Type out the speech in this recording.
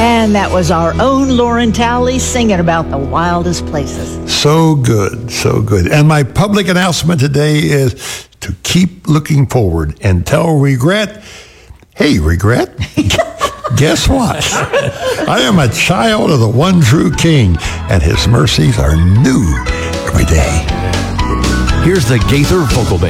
And that was our own Lauren Towley singing about the wildest places. So good, so good. And my public announcement today is to keep looking forward and tell regret, hey, regret, guess what? I am a child of the one true King, and his mercies are new every day. Here's the Gaither Vocal Band.